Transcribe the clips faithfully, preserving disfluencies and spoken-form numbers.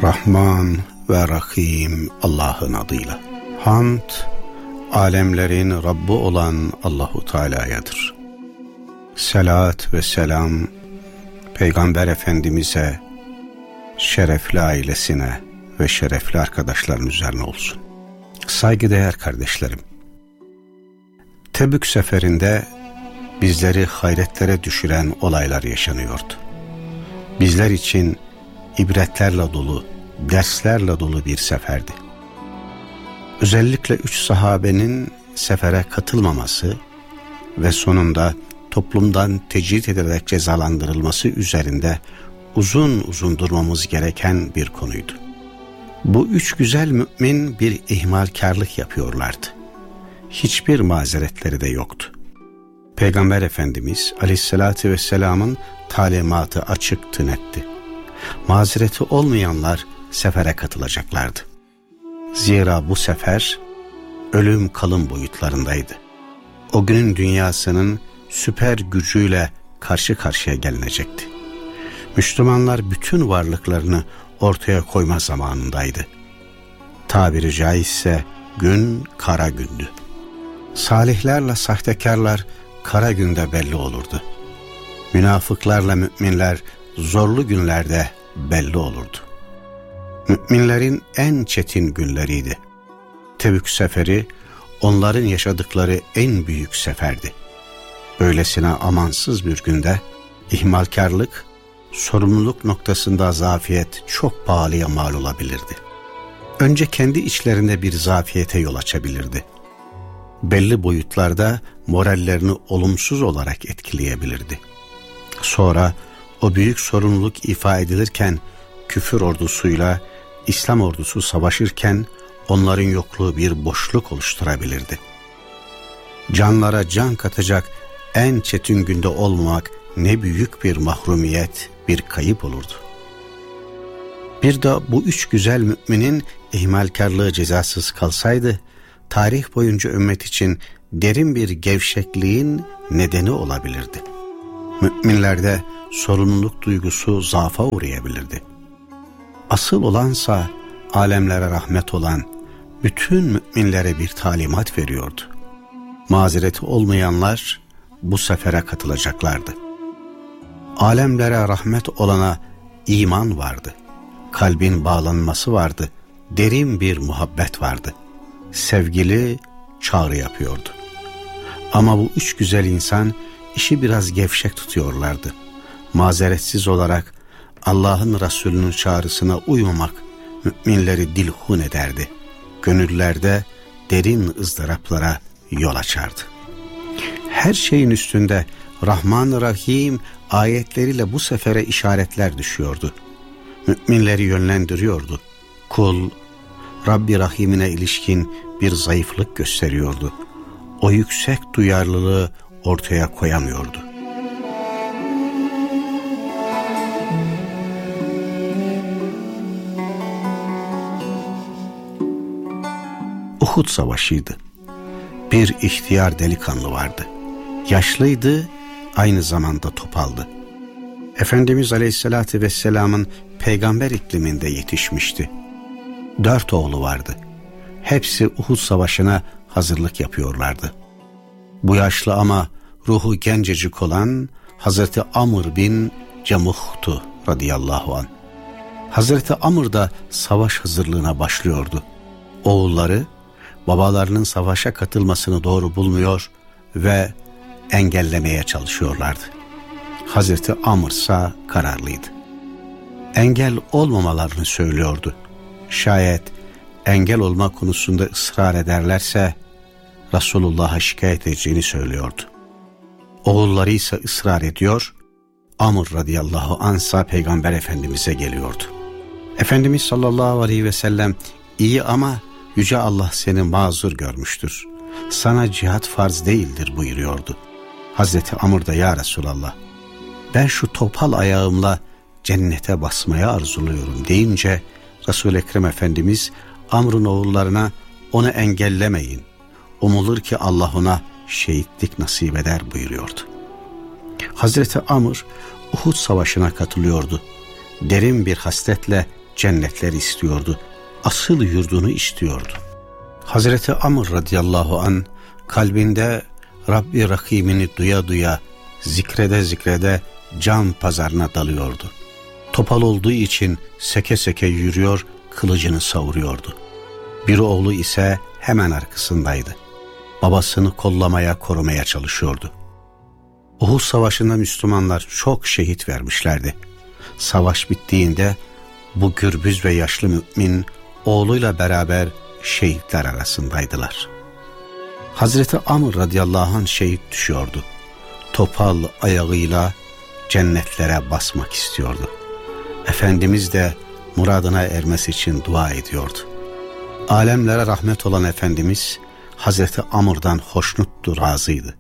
Rahman ve Rahim Allah'ın adıyla. Hamd, alemlerin Rabbi olan Allahu Teala'yadır. Selat ve selam Peygamber Efendimiz'e, şerefli ailesine ve şerefli arkadaşların üzerine olsun. Saygıdeğer kardeşlerim, Tebük seferinde bizleri hayretlere düşüren olaylar yaşanıyordu. Bizler için ibretlerle dolu, derslerle dolu bir seferdi. Özellikle üç sahabenin sefere katılmaması ve sonunda toplumdan tecrit edilerek cezalandırılması üzerinde uzun uzun durmamız gereken bir konuydu. Bu üç güzel mümin bir ihmalkarlık yapıyorlardı. Hiçbir mazeretleri de yoktu. Peygamber Efendimiz Aleyhisselatü Vesselam'ın talimatı açıktı, netti. Mazereti olmayanlar sefere katılacaklardı. Zira bu sefer ölüm kalım boyutlarındaydı. O günün dünyasının süper gücüyle karşı karşıya gelinecekti. Müslümanlar bütün varlıklarını ortaya koyma zamanındaydı. Tabiri caizse gün kara gündü. Salihlerle sahtekarlar kara günde belli olurdu. Münafıklarla müminler zorlu günlerde belli olurdu. Müminlerin en çetin günleriydi. Tebük seferi onların yaşadıkları en büyük seferdi. Böylesine amansız bir günde ihmalkarlık, sorumluluk noktasında zafiyet çok pahalıya mal olabilirdi. Önce kendi içlerinde bir zafiyete yol açabilirdi. Belli boyutlarda morallerini olumsuz olarak etkileyebilirdi. Sonra o büyük sorumluluk ifa edilirken küfür ordusuyla İslam ordusu savaşırken onların yokluğu bir boşluk oluşturabilirdi. Canlara can katacak en çetin günde olmak ne büyük bir mahrumiyet, bir kayıp olurdu. Bir de bu üç güzel müminin ihmalkarlığı cezasız kalsaydı, tarih boyunca ümmet için derin bir gevşekliğin nedeni olabilirdi. Müminlerde sorumluluk duygusu zaafa uğrayabilirdi. Asıl olansa alemlere rahmet olan bütün müminlere bir talimat veriyordu. Mazereti olmayanlar bu sefere katılacaklardı. Alemlere rahmet olana iman vardı. Kalbin bağlanması vardı. Derin bir muhabbet vardı. Sevgili çağrı yapıyordu. Ama bu üç güzel insan işi biraz gevşek tutuyorlardı. Mazeretsiz olarak Allah'ın Resulü'nün çağrısına uymamak müminleri dilhun ederdi. Gönüllerde derin ızdıraplara yol açardı. Her şeyin üstünde Rahman Rahim ayetleriyle bu sefere işaretler düşüyordu. Müminleri yönlendiriyordu. Kul, Rabbi Rahim'ine ilişkin bir zayıflık gösteriyordu. O yüksek duyarlılığı ortaya koyamıyordu. Uhud Savaşı'ydı. Bir ihtiyar delikanlı vardı. Yaşlıydı, aynı zamanda topaldı. Efendimiz Aleyhisselatü Vesselam'ın peygamber ikliminde yetişmişti. Dört oğlu vardı. Hepsi Uhud Savaşı'na hazırlık yapıyorlardı. Bu yaşlı ama ruhu gencecik olan Hazreti Amr bin Cemuh'tu radıyallahu anh. Hazreti Amr da savaş hazırlığına başlıyordu. Oğulları babalarının savaşa katılmasını doğru bulmuyor ve engellemeye çalışıyorlardı. Hazreti Amr ise kararlıydı. Engel olmamalarını söylüyordu. Şayet engel olma konusunda ısrar ederlerse Resulullah'a şikayet edeceğini söylüyordu. Oğulları ise ısrar ediyor, Amr radıyallahu anh ise Peygamber Efendimiz'e geliyordu. Efendimiz sallallahu aleyhi ve sellem, iyi ama Yüce Allah seni mazur görmüştür. Sana cihat farz değildir buyuruyordu. Hazreti Amr da, ya Resulallah, ben şu topal ayağımla cennete basmaya arzuluyorum deyince Resul-i Ekrem Efendimiz Amr'ın oğullarına onu engellemeyin. Umulur ki Allah ona şehitlik nasip eder buyuruyordu. Hazreti Amr Uhud Savaşı'na katılıyordu. Derin bir hasretle cennetleri istiyordu. Asıl yurdunu istiyordu. Hazreti Amr radıyallahu an kalbinde Rabbi Rahim'ini duya duya, zikrede zikrede can pazarına dalıyordu. Topal olduğu için seke seke yürüyor, kılıcını savuruyordu. Bir oğlu ise hemen arkasındaydı. Babasını kollamaya, korumaya çalışıyordu. Uhud Savaşı'nda Müslümanlar çok şehit vermişlerdi. Savaş bittiğinde bu gürbüz ve yaşlı mümin oğluyla beraber şehitler arasındaydılar. Hazreti Amr radıyallahu anh şehit düşüyordu. Topal ayağıyla cennetlere basmak istiyordu. Efendimiz de muradına ermesi için dua ediyordu. Alemlere rahmet olan Efendimiz Hazreti Amr'dan hoşnuttu, razıydı.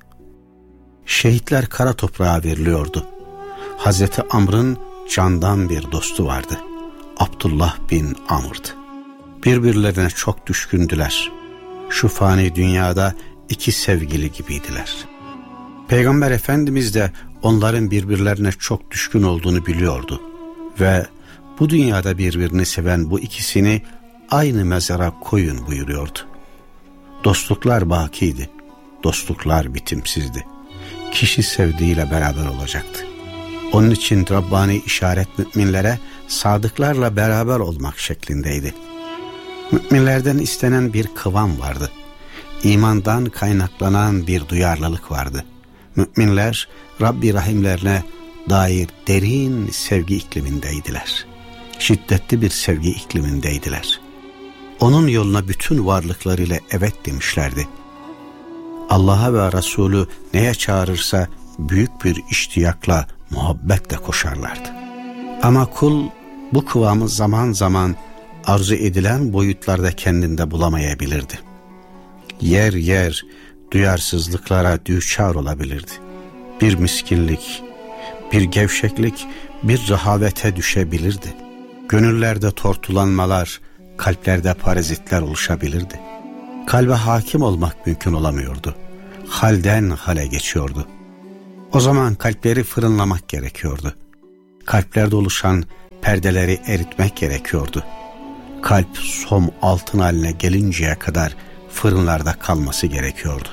Şehitler kara toprağa veriliyordu. Hazreti Amr'ın candan bir dostu vardı. Abdullah bin Amr'dı. Birbirlerine çok düşkündüler. Şu fani dünyada iki sevgili gibiydiler. Peygamber Efendimiz de onların birbirlerine çok düşkün olduğunu biliyordu. Ve bu dünyada birbirini seven bu ikisini aynı mezara koyun buyuruyordu. Dostluklar bakiydi. Dostluklar bitimsizdi. Kişi sevdiğiyle beraber olacaktı. Onun için Rabbani işaret müminlere sadıklarla beraber olmak şeklindeydi. Müminlerden istenen bir kıvam vardı. İmandan kaynaklanan bir duyarlılık vardı. Müminler Rabbi Rahimlerine dair derin sevgi iklimindeydiler. Şiddetli bir sevgi iklimindeydiler. Onun yoluna bütün varlıklarıyla evet demişlerdi. Allah'a ve Resulü neye çağırırsa büyük bir iştiyakla, muhabbetle koşarlardı. Ama kul bu kıvamı zaman zaman arzu edilen boyutlarda kendinde bulamayabilirdi. Yer yer duyarsızlıklara düçar olabilirdi. Bir miskinlik, bir gevşeklik, bir rehavete düşebilirdi. Gönüllerde tortulanmalar, kalplerde parazitler oluşabilirdi. Kalbe hakim olmak mümkün olamıyordu. Halden hale geçiyordu. O zaman kalpleri fırınlamak gerekiyordu. Kalplerde oluşan perdeleri eritmek gerekiyordu. Kalp som altın haline gelinceye kadar fırınlarda kalması gerekiyordu.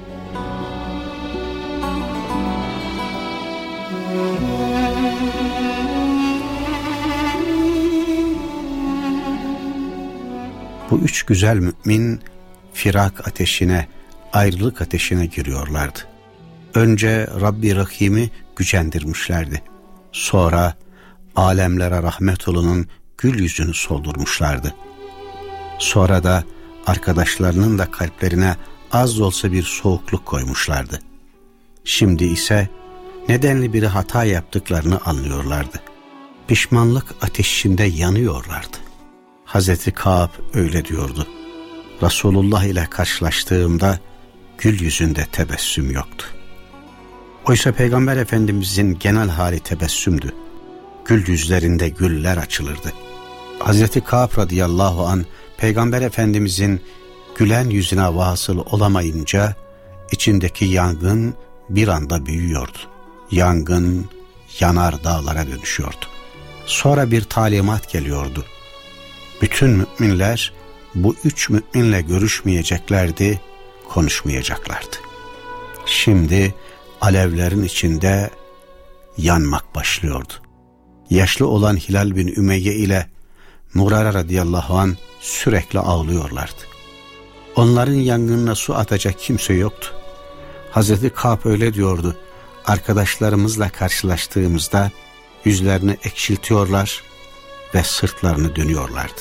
Bu üç güzel mümin firak ateşine, ayrılık ateşine giriyorlardı. Önce Rabbi Rahim'i gücendirmişlerdi. Sonra alemlere rahmet olanın gül yüzünü soldurmuşlardı. Sonra da arkadaşlarının da kalplerine az da olsa bir soğukluk koymuşlardı. Şimdi ise nedenli bir hata yaptıklarını anlıyorlardı. Pişmanlık ateşinde yanıyorlardı. Hazreti Kâb öyle diyordu. Resulullah ile karşılaştığımda gül yüzünde tebessüm yoktu. Oysa Peygamber Efendimizin genel hali tebessümdü. Gül yüzlerinde güller açılırdı. Hazreti Kâb radıyallahu an Peygamber Efendimizin gülen yüzüne vasıl olamayınca içindeki yangın bir anda büyüyordu. Yangın yanar dağlara dönüşüyordu. Sonra bir talimat geliyordu. Bütün müminler bu üç müminle görüşmeyeceklerdi, konuşmayacaklardı. Şimdi alevlerin içinde yanmak başlıyordu. Yaşlı olan Hilal bin Ümeyye ile Murara radıyallahu an sürekli ağlıyorlardı. Onların yangınına su atacak kimse yoktu. Hazreti Kâb öyle diyordu. Arkadaşlarımızla karşılaştığımızda yüzlerini ekşiltiyorlar ve sırtlarını dönüyorlardı.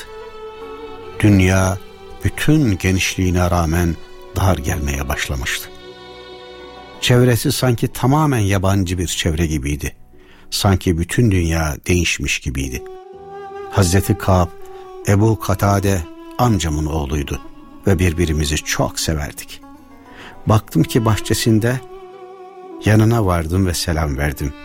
Dünya bütün genişliğine rağmen dar gelmeye başlamıştı. Çevresi sanki tamamen yabancı bir çevre gibiydi. Sanki bütün dünya değişmiş gibiydi. Hazreti Kâb, Ebu Katade amcamın oğluydu ve birbirimizi çok severdik. Baktım ki bahçesinde, yanına vardım ve selam verdim.